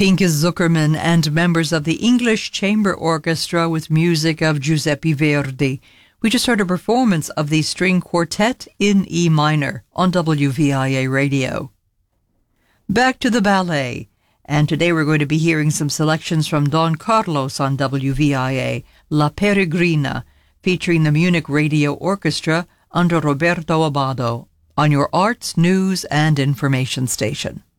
Pinkas Zuckerman and members of the English Chamber Orchestra with music of Giuseppe Verdi. We just heard a performance of the string quartet in E minor on WVIA Radio. Back to the ballet, and today we're going to be hearing some selections from Don Carlos on WVIA, La Peregrina, featuring the Munich Radio Orchestra under Roberto Abbado on your arts, news, and information station.